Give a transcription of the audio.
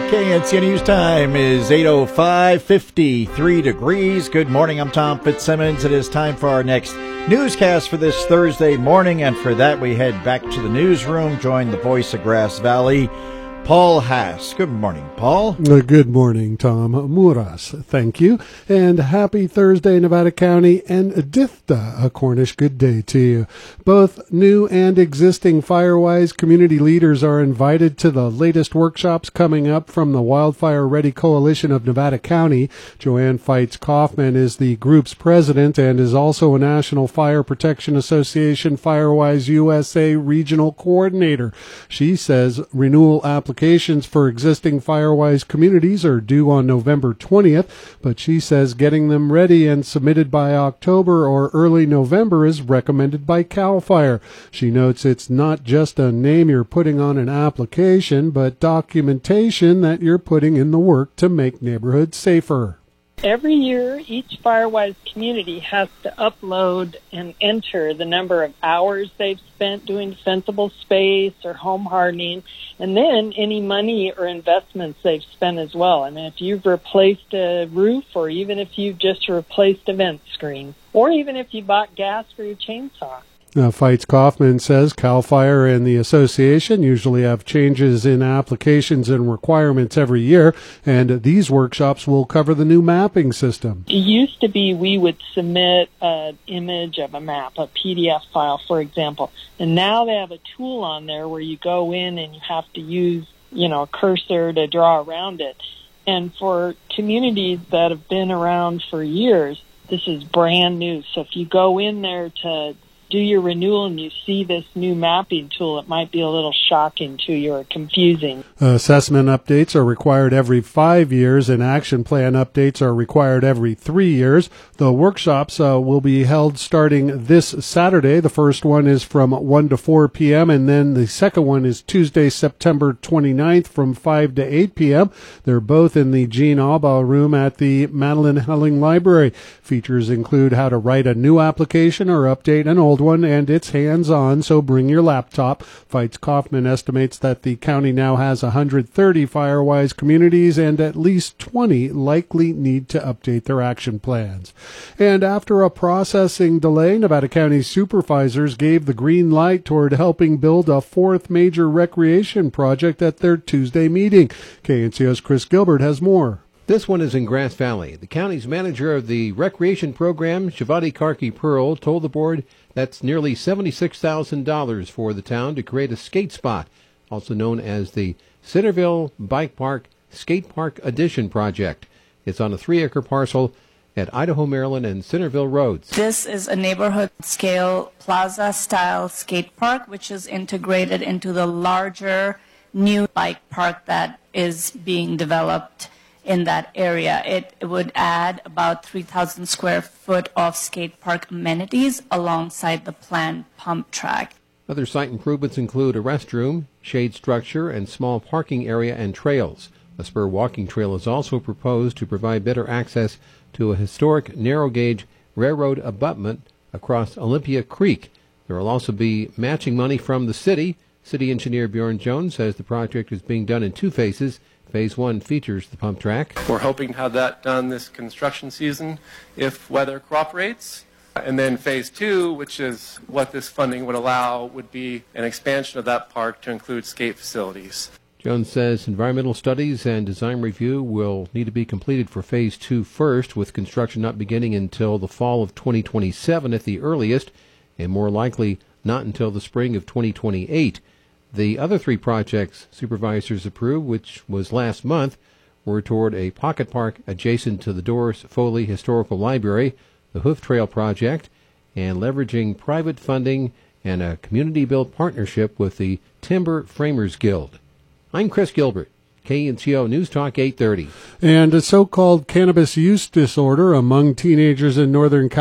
KNC News Time is 8:05, 53 degrees. Good morning, I'm Tom Fitzsimmons. It is time for our next newscast for this Thursday morning, and for that we head back to the newsroom, join the voice of Grass Valley, Paul Haas. Good morning, Paul. Good morning, Tom Muras. Thank you. And happy Thursday, Nevada County, and Dithta, a Cornish good day to you. Both new and existing Firewise community leaders are invited to the latest workshops coming up from the Wildfire Ready Coalition of Nevada County. Joanne Feitz Kaufman is the group's president and is also a National Fire Protection Association Firewise USA regional coordinator. She says renewal applications for existing Firewise communities are due on November 20th, but she says getting them ready and submitted by October or early November is recommended by CAL FIRE. She notes it's not just a name you're putting on an application, but documentation that you're putting in the work to make neighborhoods safer. Every year, each Firewise community has to upload and enter the number of hours they've spent doing defensible space or home hardening, and then any money or investments they've spent as well. I mean, if you've replaced a roof, or even if you've just replaced a vent screen, or even if you bought gas for your chainsaw. Feitz Kaufman says CAL FIRE and the association usually have changes in applications and requirements every year, and these workshops will cover the new mapping system. It used to be we would submit an image of a map, a PDF file, for example, and now they have a tool on there where you go in and you have to use, a cursor to draw around it. And for communities that have been around for years, this is brand new. So if you go in there to do your renewal and you see this new mapping tool, it might be a little shocking to you or confusing. Assessment updates are required every 5 years, and action plan updates are required every 3 years. The workshops will be held starting this Saturday. The first one is from 1 to 4 p.m., and then the second one is Tuesday, September 29th from 5 to 8 p.m. They're both in the Jean Albaugh room at the Madeline Helling Library. Features include how to write a new application or update an old one, and it's hands-on, so bring your laptop. Feitz Kaufman estimates that the county now has 130 Firewise communities, and at least 20 likely need to update their action plans. And after a processing delay, Nevada County supervisors gave the green light toward helping build a fourth major recreation project at their Tuesday meeting. KNCO's Chris Gilbert has more. This one is in Grass Valley. The county's manager of the recreation program, Shivati Karki-Pearl, told the board that's nearly $76,000 for the town to create a skate spot, also known as the Centerville Bike Park Skate Park Addition Project. It's on a 3-acre parcel at Idaho, Maryland, and Centerville Roads. This is a neighborhood-scale plaza-style skate park, which is integrated into the larger new bike park that is being developed in that area. It would add about 3,000 square foot of skate park amenities alongside the planned pump track. Other site improvements include a restroom, shade structure, and small parking area and trails. A spur walking trail is also proposed to provide better access to a historic narrow-gauge railroad abutment across Olympia Creek. There will also be matching money from the city. City engineer Bjorn Jones says the project is being done in 2 phases. Phase 1 features the pump track. We're hoping to have that done this construction season if weather cooperates. And then Phase 2, which is what this funding would allow, would be an expansion of that park to include skate facilities. Jones says environmental studies and design review will need to be completed for Phase 2 first, with construction not beginning until the fall of 2027 at the earliest, and more likely not until the spring of 2028. The other 3 projects supervisors approved, which was last month, were toward a pocket park adjacent to the Doris Foley Historical Library, the Hoof Trail project, and leveraging private funding and a community-built partnership with the Timber Framers Guild. I'm Chris Gilbert, KNCO News Talk 830. And a so-called cannabis use disorder among teenagers in Northern California